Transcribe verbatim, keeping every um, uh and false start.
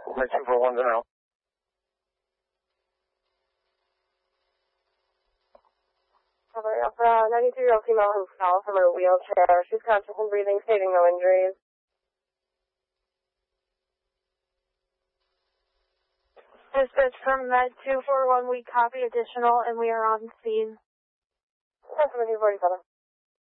My two four one's in out. Cover Alpha, ninety-three-year-old female who fell from her wheelchair. She's conscious and breathing, stating no injuries. Dispatch from Med two four one, we copy additional and we are on scene. seventeen forty-seven.